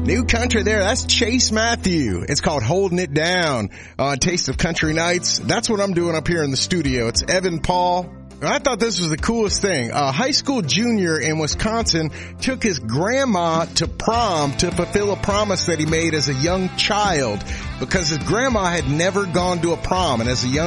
New country there. That's Chase Matthew. It's called Holding It Down on Taste of Country Nights. That's what I'm doing up here in the studio. It's Evan Paul. I thought this was the coolest thing. A high school junior in Wisconsin took his grandma to prom to fulfill a promise that he made as a young child because his grandma had never gone to a prom. And as a young